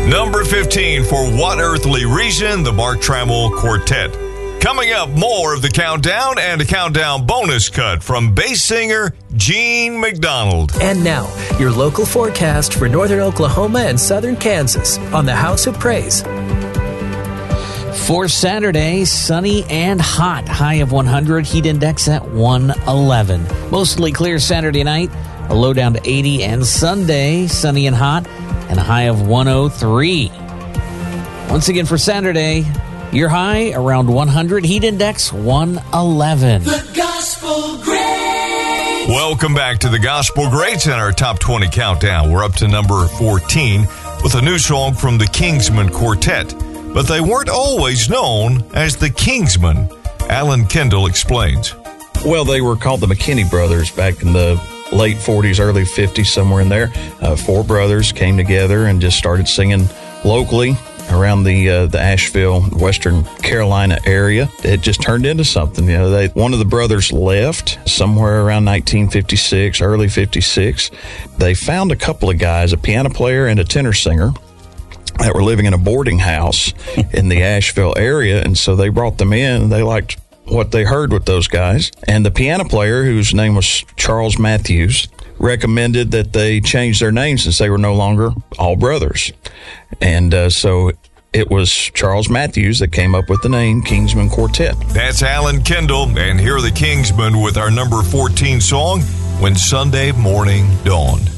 Number 15 for What Earthly Reason, the Mark Trammell Quartet. Coming up, more of the countdown and a countdown bonus cut from bass singer Gene McDonald. And now, your local forecast for northern Oklahoma and southern Kansas on the House of Praise. For Saturday, sunny and hot, high of 100, heat index at 111. Mostly clear Saturday night, a low down to 80, and Sunday, sunny and hot, and a high of 103. Once again for Saturday, your high around 100, heat index 111. The Gospel Greats. Welcome back to the Gospel Greats and our Top 20 Countdown. We're up to number 14 with a new song from the Kingsmen Quartet. But they weren't always known as the Kingsmen. Alan Kendall explains. Well, they were called the McKinney Brothers back in the late 40s, early 50s, somewhere in there. Four brothers came together and just started singing locally around the Asheville, Western Carolina area. It just turned into something. You know, one of the brothers left somewhere around 1956, early 56. They found a couple of guys, a piano player and a tenor singer, that were living in a boarding house in the Asheville area, and so they brought them in. They liked what they heard with those guys, and the piano player, whose name was Charles Matthews, recommended that they change their name since they were no longer all brothers. And so it was Charles Matthews that came up with the name Kingsmen Quartet. That's Alan Kendall, and here are the Kingsmen with our number 14 song, When Sunday Morning Dawned.